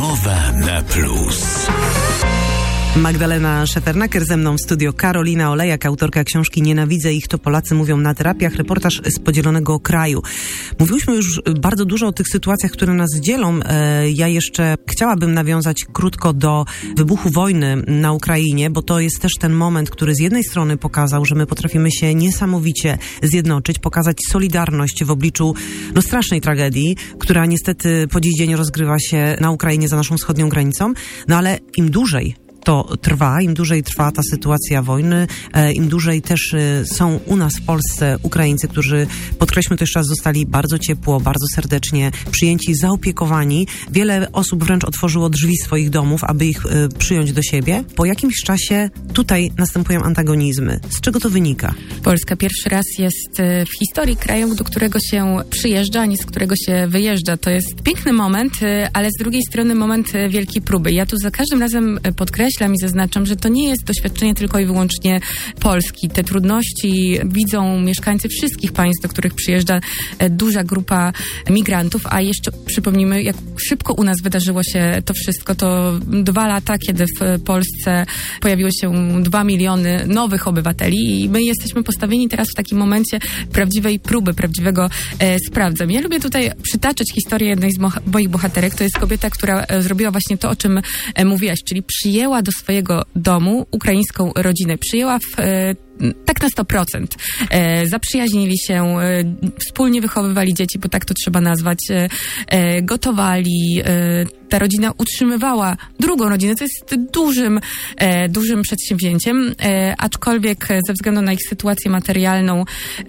OWN Plus. Magdalena Szefernaker, ze mną w studio Karolina Olejak, autorka książki Nienawidzę ich, to Polacy mówią na terapiach, reportaż z podzielonego kraju. Mówiłyśmy już bardzo dużo o tych sytuacjach, które nas dzielą. Ja jeszcze chciałabym nawiązać krótko do wybuchu wojny na Ukrainie, bo to jest też ten moment, który z jednej strony pokazał, że my potrafimy się niesamowicie zjednoczyć, pokazać solidarność w obliczu strasznej tragedii, która niestety po dziś dzień rozgrywa się na Ukrainie za naszą wschodnią granicą, ale im dłużej to trwa, im dłużej trwa ta sytuacja wojny, im dłużej też są u nas w Polsce Ukraińcy, którzy, podkreślmy to jeszcze raz, zostali bardzo ciepło, bardzo serdecznie przyjęci, zaopiekowani. Wiele osób wręcz otworzyło drzwi swoich domów, aby ich przyjąć do siebie. Po jakimś czasie tutaj następują antagonizmy. Z czego to wynika? Polska pierwszy raz jest w historii kraju, do którego się przyjeżdża, a nie z którego się wyjeżdża. To jest piękny moment, ale z drugiej strony moment wielkiej próby. Ja tu za każdym razem podkreślam i zaznaczam, że to nie jest doświadczenie tylko i wyłącznie Polski. Te trudności widzą mieszkańcy wszystkich państw, do których przyjeżdża duża grupa migrantów, a jeszcze przypomnijmy, jak szybko u nas wydarzyło się to wszystko. To 2 lata, kiedy w Polsce pojawiło się 2 miliony nowych obywateli i my jesteśmy postawieni teraz w takim momencie prawdziwej próby, prawdziwego sprawdzam. Ja lubię tutaj przytaczać historię jednej z moich bohaterek. To jest kobieta, która zrobiła właśnie to, o czym mówiłaś, czyli przyjęła do swojego domu ukraińską rodzinę. Przyjęła tak na 100%. Zaprzyjaźnili się, wspólnie wychowywali dzieci, bo tak to trzeba nazwać, gotowali. Ta rodzina utrzymywała drugą rodzinę, co jest dużym przedsięwzięciem, aczkolwiek ze względu na ich sytuację materialną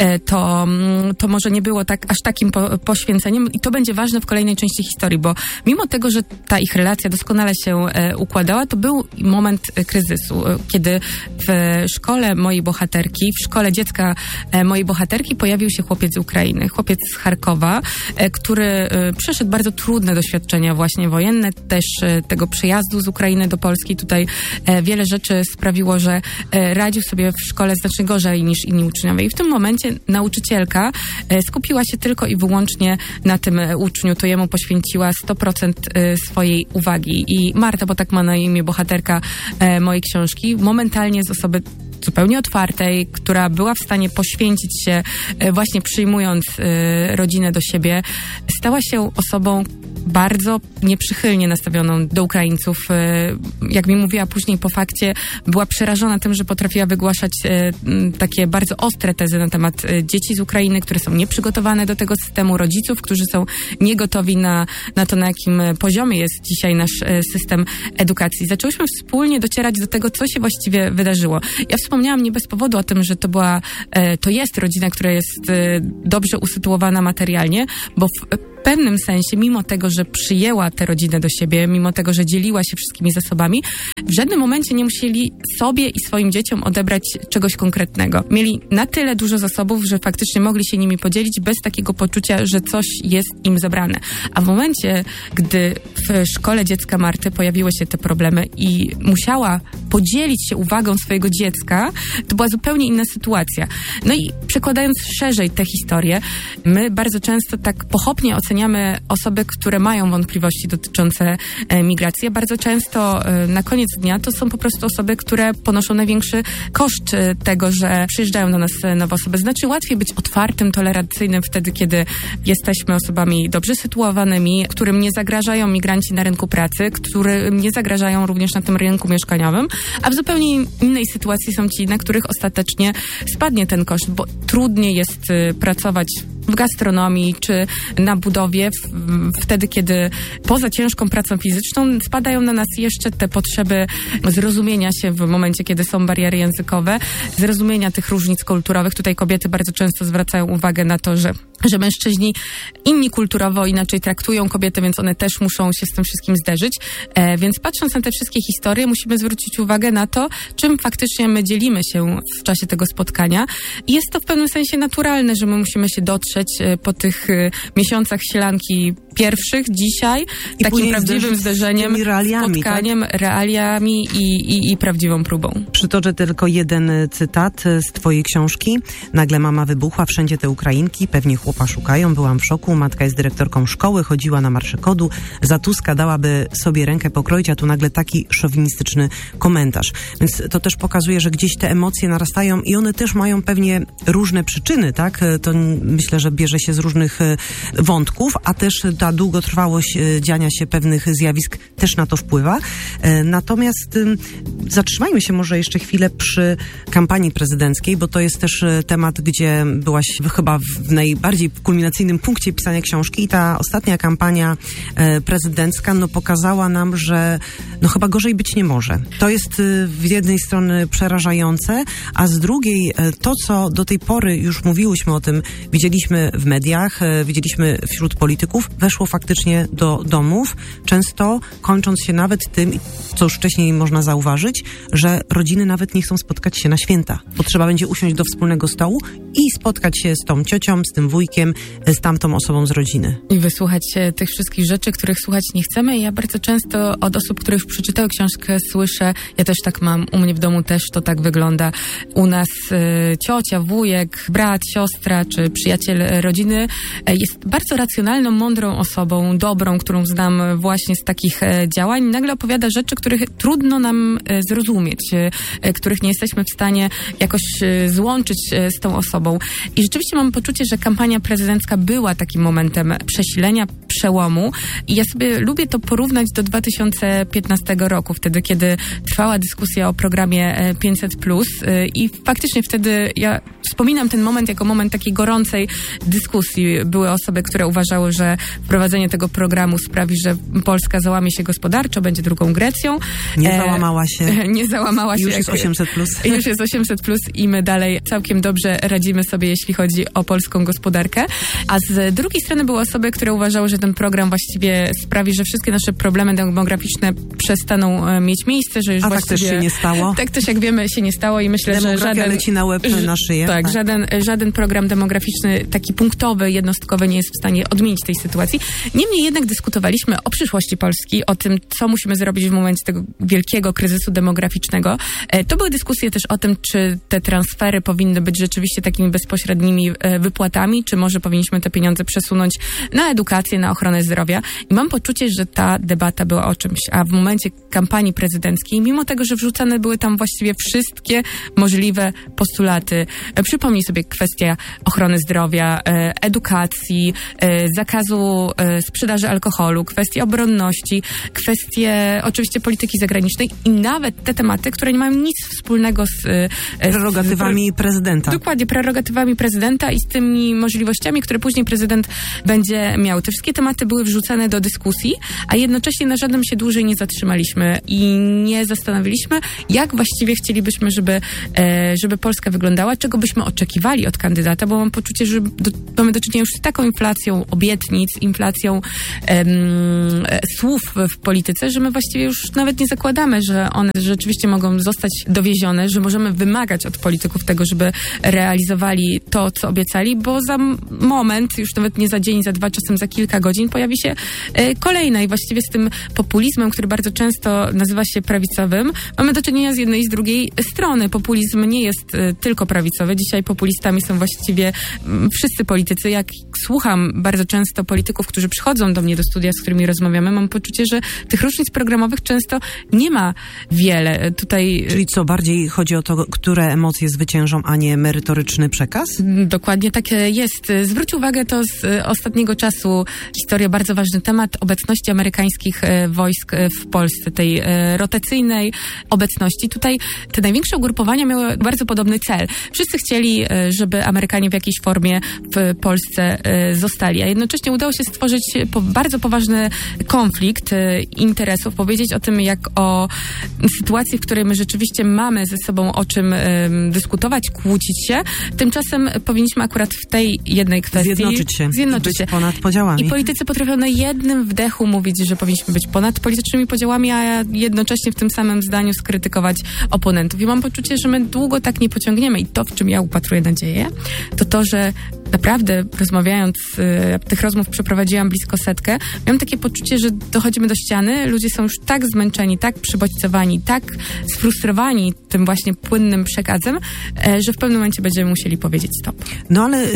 to może nie było aż takim poświęceniem i to będzie ważne w kolejnej części historii, bo mimo tego, że ta ich relacja doskonale się układała, to był moment kryzysu, kiedy w szkole mojej bohaterki, w szkole dziecka mojej bohaterki pojawił się chłopiec z Ukrainy, chłopiec z Charkowa, który przeszedł bardzo trudne doświadczenia właśnie wojenne, też tego przyjazdu z Ukrainy do Polski. Tutaj wiele rzeczy sprawiło, że radził sobie w szkole znacznie gorzej niż inni uczniowie. I w tym momencie nauczycielka skupiła się tylko i wyłącznie na tym uczniu. To jemu poświęciła 100% swojej uwagi. I Marta, bo tak ma na imię bohaterka mojej książki, momentalnie z osoby zupełnie otwartej, która była w stanie poświęcić się właśnie przyjmując rodzinę do siebie, stała się osobą bardzo nieprzychylnie nastawioną do Ukraińców. Jak mi mówiła później po fakcie, była przerażona tym, że potrafiła wygłaszać takie bardzo ostre tezy na temat dzieci z Ukrainy, które są nieprzygotowane do tego systemu, rodziców, którzy są niegotowi na to, na jakim poziomie jest dzisiaj nasz system edukacji. Zaczęłyśmy wspólnie docierać do tego, co się właściwie wydarzyło. Ja wspomniałam nie bez powodu o tym, że to jest rodzina, która jest dobrze usytuowana materialnie, bo w pewnym sensie, mimo tego, że przyjęła tę rodzinę do siebie, mimo tego, że dzieliła się wszystkimi zasobami, w żadnym momencie nie musieli sobie i swoim dzieciom odebrać czegoś konkretnego. Mieli na tyle dużo zasobów, że faktycznie mogli się nimi podzielić bez takiego poczucia, że coś jest im zabrane. A w momencie, gdy w szkole dziecka Marty pojawiły się te problemy i musiała podzielić się uwagą swojego dziecka, to była zupełnie inna sytuacja. No i przekładając szerzej tę historię, my bardzo często tak pochopnie oceniamy osoby, które mają wątpliwości dotyczące migracji. Bardzo często na koniec dnia to są po prostu osoby, które ponoszą największy koszt tego, że przyjeżdżają do nas nowe osoby. Znaczy łatwiej być otwartym, tolerancyjnym wtedy, kiedy jesteśmy osobami dobrze sytuowanymi, którym nie zagrażają migranci na rynku pracy, którym nie zagrażają również na tym rynku mieszkaniowym, a w zupełnie innej sytuacji są ci, na których ostatecznie spadnie ten koszt, bo trudniej jest pracować w gastronomii czy na budowie, wtedy kiedy poza ciężką pracą fizyczną spadają na nas jeszcze te potrzeby zrozumienia się w momencie, kiedy są bariery językowe, zrozumienia tych różnic kulturowych. Tutaj kobiety bardzo często zwracają uwagę na to, że mężczyźni inni kulturowo inaczej traktują kobiety, więc one też muszą się z tym wszystkim zderzyć. Więc patrząc na te wszystkie historie, musimy zwrócić uwagę na to, czym faktycznie my dzielimy się w czasie tego spotkania. I jest to w pewnym sensie naturalne, że my musimy się dotrzeć po tych miesiącach sielanki pierwszych dzisiaj, i takim prawdziwym zderzeniem, spotkaniem, tak? Realiami i prawdziwą próbą. Przytoczę tylko jeden cytat z twojej książki. Nagle mama wybuchła, wszędzie te Ukrainki, pewnie chłopcy chłopa szukają, byłam w szoku, matka jest dyrektorką szkoły, chodziła na marsze KOD-u, za Tuska dałaby sobie rękę pokroić, a tu nagle taki szowinistyczny komentarz. Więc to też pokazuje, że gdzieś te emocje narastają i one też mają pewnie różne przyczyny, tak? To myślę, że bierze się z różnych wątków, a też ta długotrwałość dziania się pewnych zjawisk też na to wpływa. Natomiast zatrzymajmy się może jeszcze chwilę przy kampanii prezydenckiej, bo to jest też temat, gdzie byłaś chyba w najbardziej kulminacyjnym punkcie pisania książki i ta ostatnia kampania prezydencka pokazała nam, że chyba gorzej być nie może. To jest z jednej strony przerażające, a z drugiej to, co do tej pory już mówiłyśmy o tym, widzieliśmy w mediach, widzieliśmy wśród polityków, weszło faktycznie do domów, często kończąc się nawet tym, co już wcześniej można zauważyć, że rodziny nawet nie chcą spotkać się na święta, bo trzeba będzie usiąść do wspólnego stołu i spotkać się z tą ciocią, z tym wujkiem, z tamtą osobą z rodziny. I wysłuchać tych wszystkich rzeczy, których słuchać nie chcemy. Ja bardzo często od osób, które już przeczytały książkę, słyszę, ja też tak mam, u mnie w domu też to tak wygląda. U nas ciocia, wujek, brat, siostra czy przyjaciel rodziny jest bardzo racjonalną, mądrą osobą, dobrą, którą znam właśnie z takich działań. Nagle opowiada rzeczy, których trudno nam zrozumieć, których nie jesteśmy w stanie jakoś złączyć z tą osobą. I rzeczywiście mam poczucie, że kampania prezydencka była takim momentem przesilenia, przełomu. I ja sobie lubię to porównać do 2015 roku, wtedy, kiedy trwała dyskusja o programie 500+. I faktycznie wtedy ja wspominam ten moment jako moment takiej gorącej dyskusji. Były osoby, które uważały, że wprowadzenie tego programu sprawi, że Polska załamie się gospodarczo, będzie drugą Grecją. Nie załamała się. Nie załamała się. Już jest 800+. Już jest 800+ i my dalej całkiem dobrze radzimy sobie, jeśli chodzi o polską gospodarkę. A z drugiej strony były osoby, które uważały, że ten program właściwie sprawi, że wszystkie nasze problemy demograficzne przestaną mieć miejsce, że już a właściwie... tak też się nie stało. Tak też, jak wiemy, się nie stało i myślę, demografia że żaden... leci na łeb, na szyję. Tak, żaden program demograficzny, taki punktowy, jednostkowy nie jest w stanie odmienić tej sytuacji. Niemniej jednak dyskutowaliśmy o przyszłości Polski, o tym, co musimy zrobić w momencie tego wielkiego kryzysu demograficznego. To były dyskusje też o tym, czy te transfery powinny być rzeczywiście takimi bezpośrednimi wypłatami, czy może powinniśmy te pieniądze przesunąć na edukację, na ochronę zdrowia. I mam poczucie, że ta debata była o czymś, a w momencie kampanii prezydenckiej, mimo tego, że wrzucane były tam właściwie wszystkie możliwe postulaty, przypomnij sobie kwestia ochrony zdrowia, edukacji, zakazu sprzedaży alkoholu, kwestie obronności, kwestie oczywiście polityki zagranicznej i nawet te tematy, które nie mają nic wspólnego z prerogatywami prezydenta. Dokładnie, prerogatywami prezydenta i z tymi możliwościami, które później prezydent będzie miał. Te wszystkie tematy były wrzucane do dyskusji, a jednocześnie na żadnym się dłużej nie zatrzymaliśmy i nie zastanowiliśmy, jak właściwie chcielibyśmy, żeby Polska wyglądała, czego byśmy oczekiwali od kandydata, bo mam poczucie, że mamy do czynienia już z taką inflacją obietnic, inflacją słów w polityce, że my właściwie już nawet nie zakładamy, że one rzeczywiście mogą zostać dowiezione, że możemy wymagać od polityków tego, żeby realizowali to, co obiecali, bo za moment, już nawet nie za dzień, za dwa, czasem za kilka godzin pojawi się kolejna i właściwie z tym populizmem, który bardzo często nazywa się prawicowym, mamy do czynienia z jednej i z drugiej strony. Populizm nie jest tylko prawicowy. Dzisiaj populistami są właściwie wszyscy politycy. Jak słucham bardzo często polityków, którzy przychodzą do mnie do studia, z którymi rozmawiamy, mam poczucie, że tych różnic programowych często nie ma wiele. Czyli co, bardziej chodzi o to, które emocje zwyciężą, a nie merytoryczny przekaz? Dokładnie tak jest. Zwróć uwagę, to z ostatniego czasu historia, bardzo ważny temat obecności amerykańskich wojsk w Polsce, tej rotacyjnej obecności. Tutaj te największe ugrupowania miały bardzo podobny cel. Wszyscy chcieli, żeby Amerykanie w jakiejś formie w Polsce zostali, a jednocześnie udało się stworzyć bardzo poważny konflikt interesów, powiedzieć o tym, jak o sytuacji, w której my rzeczywiście mamy ze sobą o czym dyskutować, kłócić się. Tymczasem powinniśmy akurat w tej jednej kwestii zjednoczyć się i być ponad podziałami. I politycy potrafią na jednym wdechu mówić, że powinniśmy być ponad politycznymi podziałami, a jednocześnie w tym samym zdaniu skrytykować oponentów. I mam poczucie, że my długo tak nie pociągniemy. I to, w czym ja upatruję nadzieję, to, że naprawdę rozmawiając, tych rozmów przeprowadziłam blisko 100, miałam takie poczucie, że dochodzimy do ściany, ludzie są już tak zmęczeni, tak przybodźcowani, tak sfrustrowani tym właśnie płynnym przekazem, że w pewnym momencie będziemy musieli powiedzieć stop. No ale jeden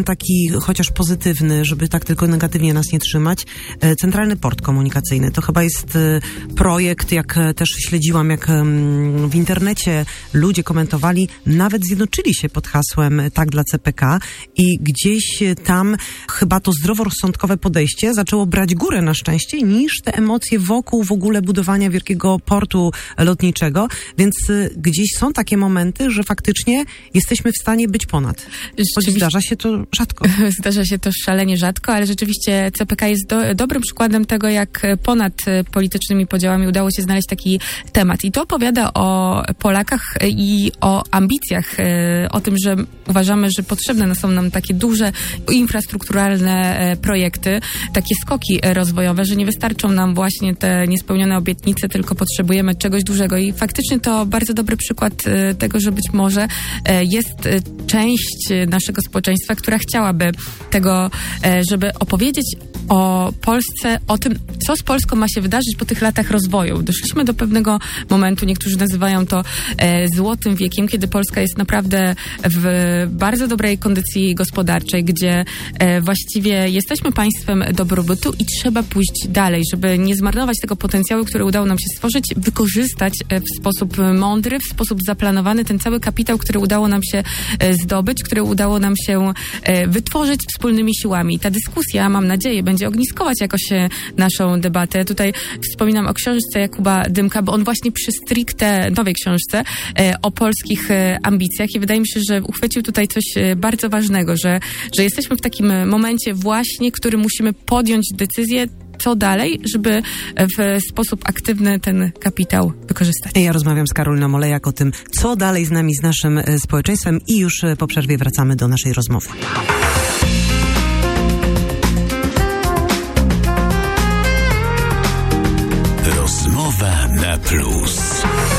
taki chociaż pozytywny, żeby tak tylko negatywnie nas nie trzymać. Centralny Port Komunikacyjny to chyba jest projekt, jak też śledziłam, jak w internecie ludzie komentowali, nawet zjednoczyli się pod hasłem Tak dla CPK i gdzieś tam chyba to zdroworozsądkowe podejście zaczęło brać górę na szczęście niż te emocje wokół w ogóle budowania wielkiego portu lotniczego, więc gdzieś są takie momenty, że faktycznie jesteśmy w stanie być ponad. Choć zdarza się to rzadko. Zdarza się to szalenie rzadko, ale rzeczywiście CPK jest dobrym przykładem tego, jak ponad politycznymi podziałami udało się znaleźć taki temat. I to opowiada o Polakach i o ambicjach, o tym, że uważamy, że potrzebne są nam takie duże infrastrukturalne projekty, takie skoki rozwojowe, że nie wystarczą nam właśnie te niespełnione obietnice, tylko potrzebujemy czegoś dużego. I faktycznie to bardzo dobry przykład tego, że być może jest część naszego społeczeństwa, która chciałaby tego, żeby opowiedzieć o Polsce, o tym, co z Polską ma się wydarzyć po tych latach rozwoju. Doszliśmy do pewnego momentu, niektórzy nazywają to złotym wiekiem, kiedy Polska jest naprawdę w bardzo dobrej kondycji gospodarczej, gdzie właściwie jesteśmy państwem dobrobytu i trzeba pójść dalej, żeby nie zmarnować tego potencjału, który udało nam się stworzyć, wykorzystać w sposób mądry, w sposób zaplanowany ten cały kapitał, który udało nam się zdobyć, który udało nam się wytworzyć wspólnymi siłami. Ta dyskusja, mam nadzieję, będzie ogniskować jakoś naszą debatę. Tutaj wspominam o książce Jakuba Dymka, bo on właśnie przy stricte nowej książce o polskich ambicjach i wydaje mi się, że uchwycił tutaj coś bardzo ważnego, że jesteśmy w takim momencie właśnie, który musimy podjąć decyzję, co dalej, żeby w sposób aktywny ten kapitał wykorzystać. Ja rozmawiam z Karoliną Olejak o tym, co dalej z nami, z naszym społeczeństwem i już po przerwie wracamy do naszej rozmowy. Rozmowa na plus.